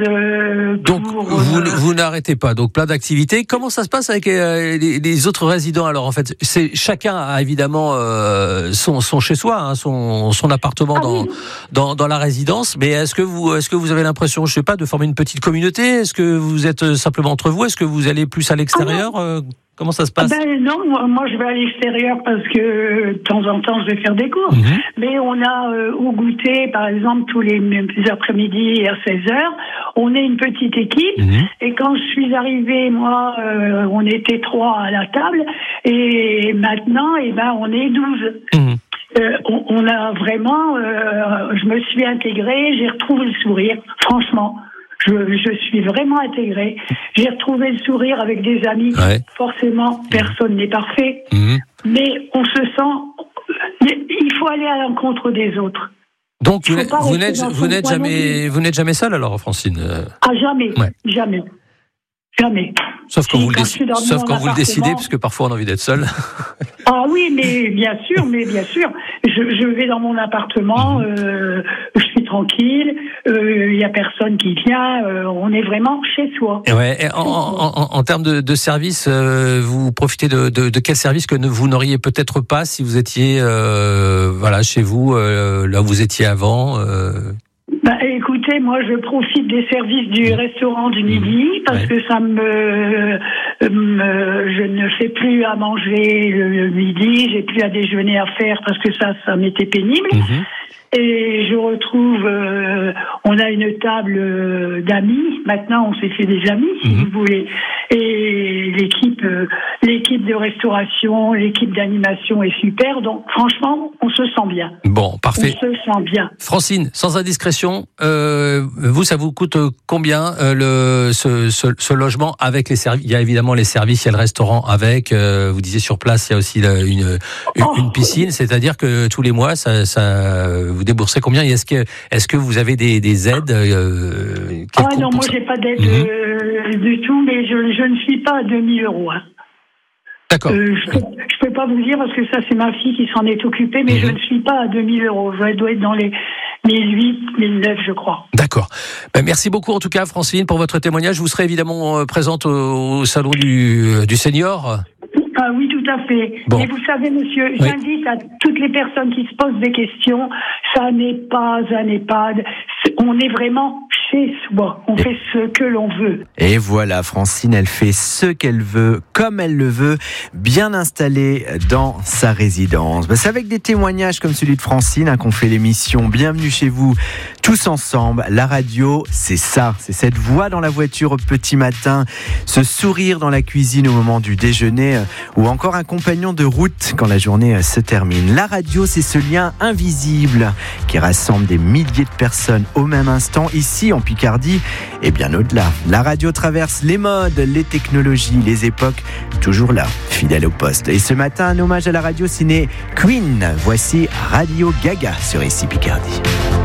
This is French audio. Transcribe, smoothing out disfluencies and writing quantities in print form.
Donc vous n'arrêtez pas, donc plein d'activités. Comment ça se passe avec les autres résidents alors en fait? Chacun a évidemment son chez-soi, hein, son appartement dans la résidence, mais est-ce que vous avez l'impression, je sais pas, de former une petite communauté? Est-ce que vous êtes simplement entre vous? Est-ce que vous allez plus à l'extérieur? Comment ça se passe? Non, moi je vais à l'extérieur parce que de temps en temps je vais faire des courses. Mais on a au goûter, par exemple, tous les après-midi à 16h, on est une petite équipe. Et quand je suis arrivée, moi, on était 3 à la table. Et maintenant, on est 12. On a vraiment, je me suis intégrée, j'ai retrouvé le sourire, franchement. Je suis vraiment intégrée. J'ai retrouvé le sourire avec des amis. Ouais. Forcément, personne n'est parfait. Mais on se sent... Il faut aller à l'encontre des autres. Donc, vous n'êtes jamais seule alors, Francine? Ah, jamais. Ouais. Jamais. Sauf quand vous le décidez, parce que parfois on a envie d'être seul. Ah oui, mais bien sûr. Je vais dans mon appartement, je suis tranquille, il n'y a personne qui vient, on est vraiment chez soi. Ouais, en termes de services, vous profitez de quel service que vous n'auriez peut-être pas si vous étiez chez vous, là où vous étiez avant Écoutez, moi je profite des services du restaurant du midi parce que ça je ne fais plus à manger le midi, j'ai plus à déjeuner à faire parce que ça m'était pénible. Et je retrouve, on a une table d'amis. Maintenant, on s'est fait des amis, si vous voulez. Et l'équipe de restauration, l'équipe d'animation est super. Donc, franchement, on se sent bien. Bon, parfait. On se sent bien. Francine, sans indiscrétion, ça vous coûte combien ce logement avec les services? Il y a évidemment les services, il y a le restaurant avec. Vous disiez sur place, il y a aussi une piscine. C'est-à-dire que tous les mois, vous déboursez combien? Et est-ce que vous avez des aides non, moi j'ai pas d'aide du tout, mais je ne suis pas à 2000 €. Hein. D'accord. Je peux pas vous dire parce que ça c'est ma fille qui s'en est occupée, mais je ne suis pas à 2000 €. Je dois être dans les 1008, 1009, je crois. D'accord. Merci beaucoup en tout cas, Francine, pour votre témoignage. Vous serez évidemment présente au salon du senior. Ah oui, tout à fait. Bon. Et vous savez, monsieur, j'invite à toutes les personnes qui se posent des questions, ça n'est pas un EHPAD. On est vraiment chez soi. On fait ce que l'on veut. Et voilà, Francine, elle fait ce qu'elle veut, comme elle le veut, bien installée dans sa résidence. C'est avec des témoignages comme celui de Francine qu'on fait l'émission Bienvenue chez vous, tous ensemble. La radio, c'est ça. C'est cette voix dans la voiture au petit matin, ce sourire dans la cuisine au moment du déjeuner, ou encore un compagnon de route quand la journée se termine. La radio, c'est ce lien invisible qui rassemble des milliers de personnes au même instant, ici en Picardie et bien au-delà. La radio traverse les modes, les technologies, les époques, toujours là, fidèle au poste. Et ce matin, un hommage à la radio ciné Queen. Voici Radio Gaga sur ici Picardie.